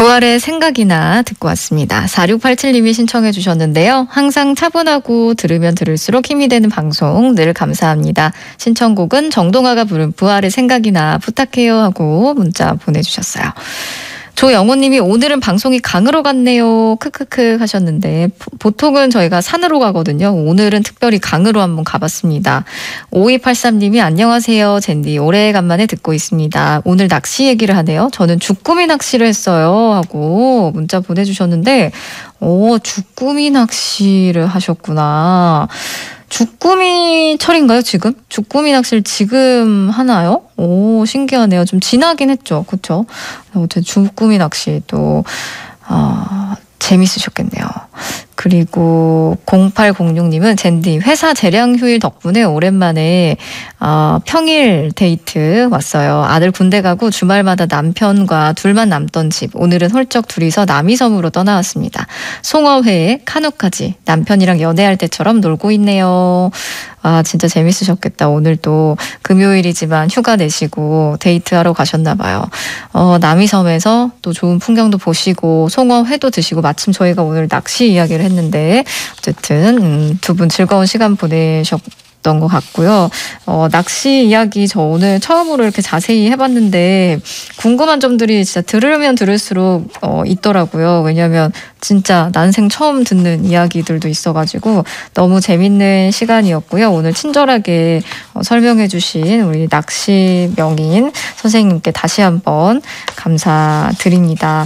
부활의 생각이나 듣고 왔습니다. 4687님이 신청해 주셨는데요. 항상 차분하고 들으면 들을수록 힘이 되는 방송 늘 감사합니다. 신청곡은 정동아가 부른 부활의 생각이나 부탁해요 하고 문자 보내주셨어요. 조영호님이 오늘은 방송이 강으로 갔네요. 크크크 하셨는데 보통은 저희가 산으로 가거든요. 오늘은 특별히 강으로 한번 가봤습니다. 5283님이 안녕하세요. 젠디 오래간만에 듣고 있습니다. 오늘 낚시 얘기를 하네요. 저는 주꾸미 낚시를 했어요 하고 문자 보내주셨는데 주꾸미 낚시를 하셨구나. 주꾸미 철인가요, 지금? 주꾸미 낚시를 지금 하나요? 오, 신기하네요. 좀 지나긴 했죠. 그쵸? 아무튼 주꾸미 낚시도, 재밌으셨겠네요. 그리고 0806님은 젠디 회사 재량 휴일 덕분에 오랜만에 평일 데이트 왔어요. 아들 군대 가고 주말마다 남편과 둘만 남던 집. 오늘은 홀쩍 둘이서 남이섬으로 떠나왔습니다. 송어회에 카누까지 남편이랑 연애할 때처럼 놀고 있네요. 아, 진짜 재밌으셨겠다. 오늘 또 금요일이지만 휴가 내시고 데이트하러 가셨나 봐요. 남이섬에서 또 좋은 풍경도 보시고 송어회도 드시고 마침 저희가 오늘 낚시 이야기를 했는데 어쨌든 두 분 즐거운 시간 보내셨던 것 같고요. 낚시 이야기 저 오늘 처음으로 이렇게 자세히 해봤는데 궁금한 점들이 진짜 들으면 들을수록 있더라고요. 왜냐하면 진짜 난생 처음 듣는 이야기들도 있어가지고 너무 재밌는 시간이었고요. 오늘 친절하게 설명해 주신 우리 낚시 명인 선생님께 다시 한번 감사드립니다.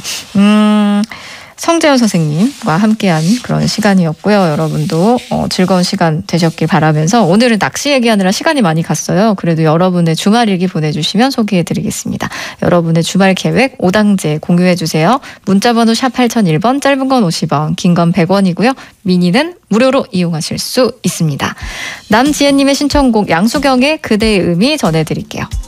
성재현 선생님과 함께한 그런 시간이었고요. 여러분도 즐거운 시간 되셨길 바라면서 오늘은 낚시 얘기하느라 시간이 많이 갔어요. 그래도 여러분의 주말 일기 보내주시면 소개해드리겠습니다. 여러분의 주말 계획 오당제 공유해주세요. 문자번호 샵 8001번, 짧은 건 50원, 긴 건 100원이고요. 미니는 무료로 이용하실 수 있습니다. 남지혜님의 신청곡 양수경의 그대의 의미 전해드릴게요.